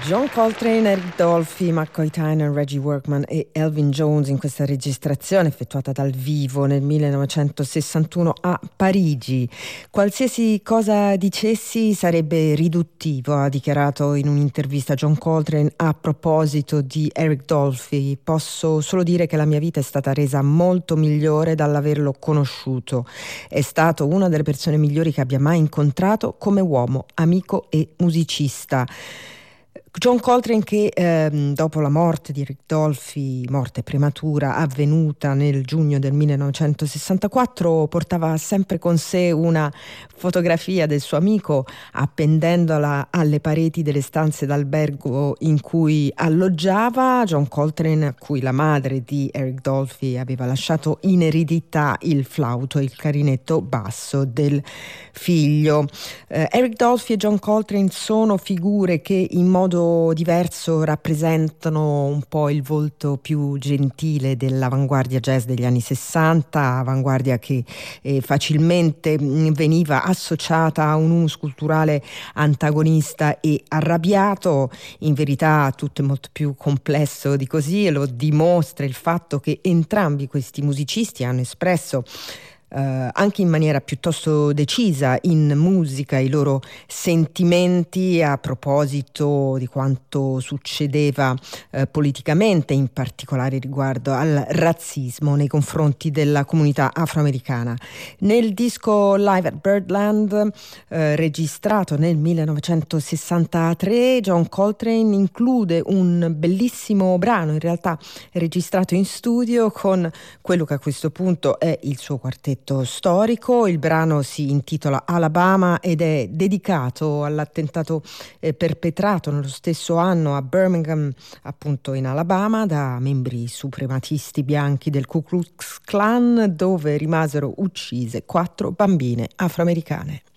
John Coltrane, Eric Dolphy, McCoy Tyner, Reggie Workman e Elvin Jones in questa registrazione effettuata dal vivo nel 1961 a Parigi. Qualsiasi cosa dicessi sarebbe riduttivo, ha dichiarato in un'intervista John Coltrane a proposito di Eric Dolphy. Posso solo dire che la mia vita è stata resa molto migliore dall'averlo conosciuto. È stato una delle persone migliori che abbia mai incontrato come uomo, amico e musicista. John Coltrane che dopo la morte di Eric Dolphy, morte prematura avvenuta nel giugno del 1964, portava sempre con sé una fotografia del suo amico appendendola alle pareti delle stanze d'albergo in cui alloggiava. John Coltrane, a cui la madre di Eric Dolphy aveva lasciato in eredità il flauto e il clarinetto basso del figlio. Eric Dolphy e John Coltrane sono figure che in modo diverso rappresentano un po' il volto più gentile dell'avanguardia jazz degli anni 60, avanguardia che facilmente veniva associata a un humus culturale antagonista e arrabbiato. In verità tutto è molto più complesso di così e lo dimostra il fatto che entrambi questi musicisti hanno espresso anche in maniera piuttosto decisa in musica i loro sentimenti a proposito di quanto succedeva politicamente, in particolare riguardo al razzismo nei confronti della comunità afroamericana. Nel disco Live at Birdland, registrato nel 1963, John Coltrane include un bellissimo brano, in realtà registrato in studio con quello che a questo punto è il suo quartetto storico. Il brano si intitola Alabama ed è dedicato all'attentato perpetrato nello stesso anno a Birmingham, appunto in Alabama, da membri suprematisti bianchi del Ku Klux Klan, dove rimasero uccise 4 bambine afroamericane.